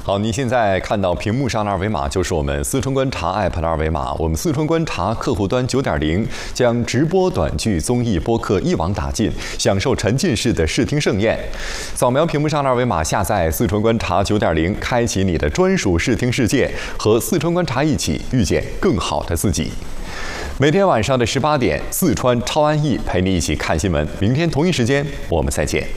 好，您现在看到屏幕上的二维码就是我们四川观察 APP 的二维码。我们四川观察客户端 9.0 将直播短剧、综艺、播客一网打尽，享受沉浸式的视听盛宴。扫描屏幕上的二维码，下载四川观察 9.0， 开启你的专属视听世界，和四川观察一起遇见更好的自己。每天晚上的18点，四川超安逸陪你一起看新闻。明天同一时间，我们再见。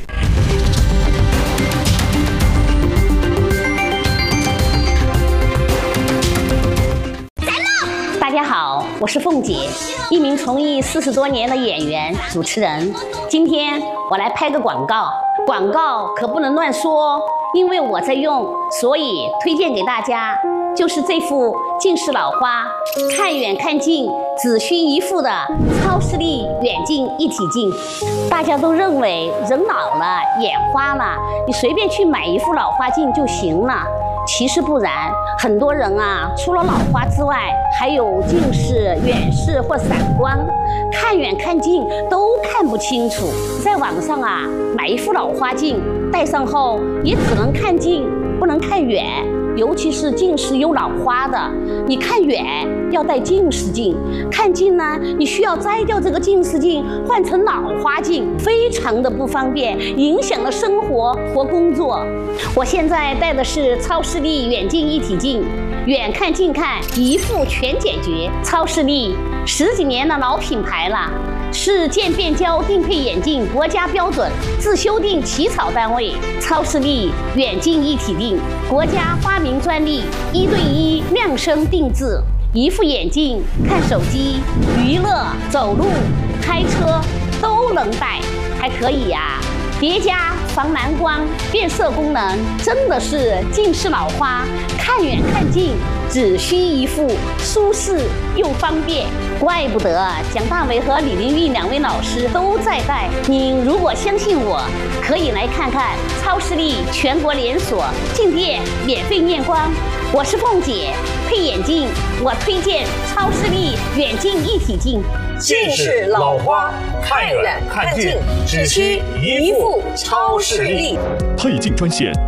大家好，我是凤姐，一名从艺40多年的演员、主持人。今天我来拍个广告，广告可不能乱说，因为我在用，所以推荐给大家。就是这幅近视老花，看远看近只需一副的超视力远近一体镜。大家都认为人老了眼花了，你随便去买一副老花镜就行了。其实不然，很多人啊，除了老花之外，还有近视、远视或散光，看远看近都看不清楚。在网上啊，买一副老花镜，戴上后也只能看近，不能看远。尤其是近视有老花的，你看远要戴近视镜，看近呢，你需要摘掉这个近视镜，换成老花镜，非常的不方便，影响了生活和工作。我现在戴的是超视力远近一体镜，远看近看一副全解决。超视力10几年的老品牌了，是渐变焦定配眼镜国家标准自修订起草单位。超视力远近一体镜，国家发明专利，1对1量身定制，一副眼镜看手机、娱乐、走路、开车都能戴，还可以呀，叠加防蓝光、变色功能，真的是近视老花看远看近只需一副，舒适又方便。怪不得蒋大为和李玲玉2位老师都在戴。您如果相信我，可以来看看超视力全国连锁进店免费验光。我是凤姐，配眼镜我推荐超视力远近一体镜。 近视老花看远看近只需一副超视力。 配镜专线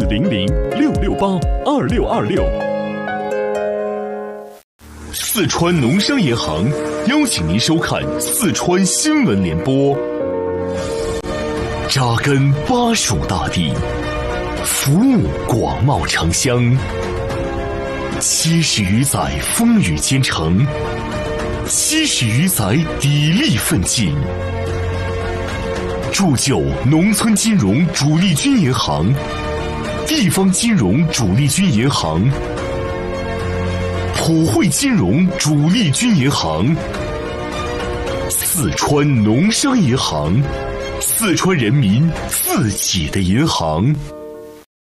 400-668-2626。四川农商银行邀请您收看四川新闻联播。扎根巴蜀大地，服务广袤城乡，70余载风雨兼程，70余载砥砺奋进，铸就农村金融主力军银行、地方金融主力军银行、普惠金融主力军银行、四川农商银行，四川人民自己的银行。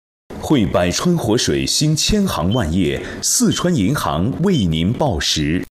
汇百川活水新千行万业，四川银行为您报时。